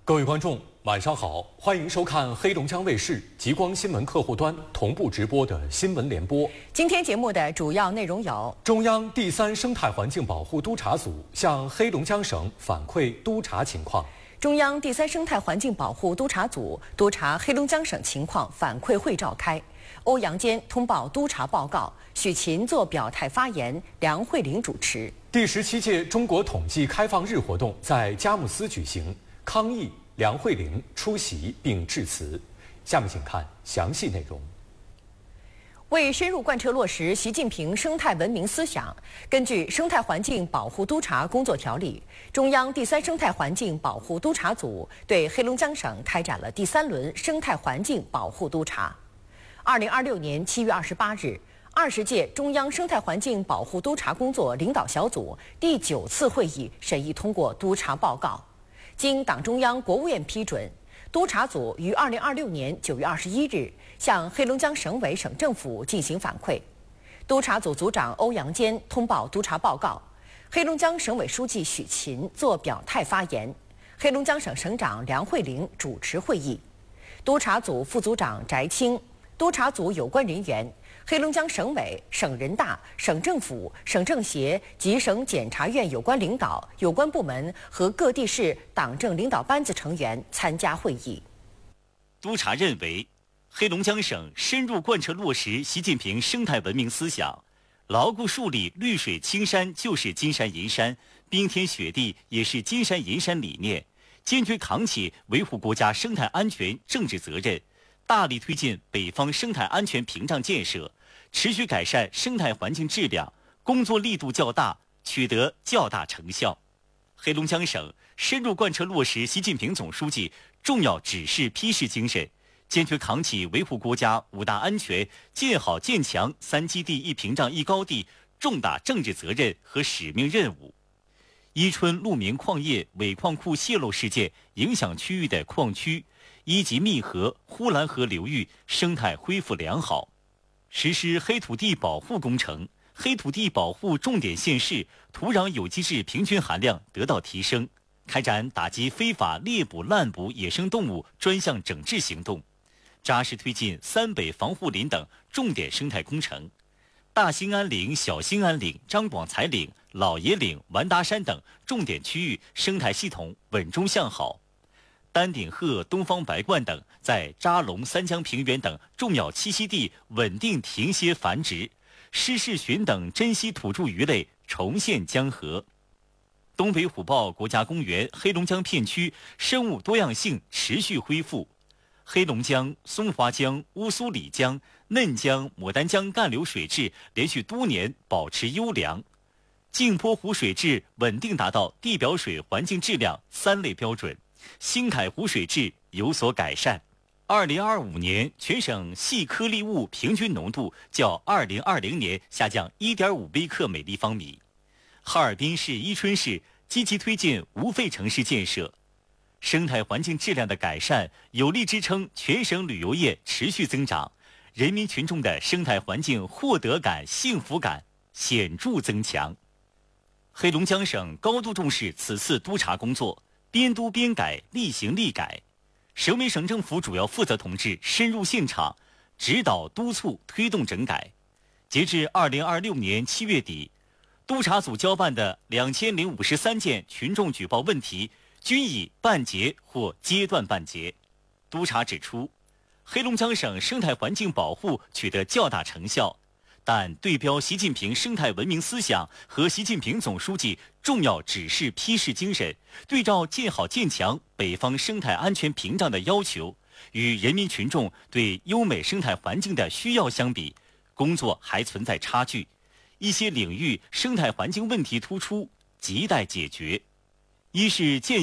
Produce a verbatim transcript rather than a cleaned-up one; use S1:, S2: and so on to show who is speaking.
S1: 各位观众，晚上好，欢迎收看黑龙江卫视极光新闻客户端同步直播的新闻联播。
S2: 今天节目的主要内容有：
S1: 中央第三生态环境保护督察组向黑龙江省反馈督查情况；
S2: 中央第三生态环境保护督察组督查黑龙江省情况反馈会召开，欧阳坚通报督查报告，许勤作表态发言，梁慧玲主持。
S1: 第十七届中国统计开放日活动在佳木斯举行，康毅、梁慧玲出席并致辞。下面请看详细内容。
S2: 为深入贯彻落实习近平生态文明思想，根据《生态环境保护督察工作条例》，中央第三生态环境保护督察组对黑龙江省开展了第三轮生态环境保护督查。二零二六年七月二十八日，二十届中央生态环境保护督察工作领导小组第九次会议审议通过督查报告，经党中央、国务院批准。督查组于二零二六年九月二十一日向黑龙江省委省政府进行反馈，督查组组长欧阳坚通报督查报告，黑龙江省委书记许勤作表态发言，黑龙江省省长梁慧玲主持会议，督查组副组长翟青、督查组有关人员、黑龙江省委、省人大、省政府、省政协及省检察院有关领导、有关部门和各地市党政领导班子成员参加会议。
S3: 督查认为，黑龙江省深入贯彻落实习近平生态文明思想，牢固树立绿水青山就是金山银山，冰天雪地也是金山银山理念，坚决扛起维护国家生态安全政治责任，大力推进北方生态安全屏障建设，持续改善生态环境质量，工作力度较大，取得较大成效。黑龙江省深入贯彻落实习近平总书记重要指示批示精神，坚决扛起维护国家五大安全、建好建强三基地一屏障一高地重大政治责任和使命任务。伊春鹿鸣矿业尾矿库泄漏事件影响区域的矿区一级密河、呼兰河流域生态恢复良好，实施黑土地保护工程，黑土地保护重点县市土壤有机质平均含量得到提升，开展打击非法猎捕滥捕野生动物专项整治行动，扎实推进三北防护林等重点生态工程，大兴安岭、小兴安岭、张广才岭、老爷岭、完达山等重点区域生态系统稳中向好。丹顶鹤、东方白鹳等在扎龙、三江平原等重要栖息地稳定停歇繁殖，狮氏鲟等珍稀土著鱼类重现江河。东北虎豹国家公园黑龙江片区生物多样性持续恢复，黑龙江、松花江、乌苏里江、嫩江、牡丹江干流水质连续多年保持优良，镜泊湖水质稳定达到地表水环境质量三类标准，新凯湖水质有所改善。二零二五年全省细颗粒物平均浓度较二零二零年下降 一点五 微克每立方米。哈尔滨市、伊春市积极推进无废城市建设，生态环境质量的改善有力支撑全省旅游业持续增长，人民群众的生态环境获得感、幸福感显著增强。黑龙江省高度重视此次督查工作，边督边改，力行力改。省委省政府主要负责同志深入现场，指导督促推动整改。截至二零二六年七月底，督查组交办的两千零五十三件群众举报问题均已办结或阶段办结。督查指出，黑龙江省生态环境保护取得较大成效，但对标习近平生态文明思想和习近平总书记重要指示批示精神，对照建好建强北方生态安全屏障的要求，与人民群众对优美生态环境的需要相比，工作还存在差距，一些领域生态环境问题突出，亟待解决。一是建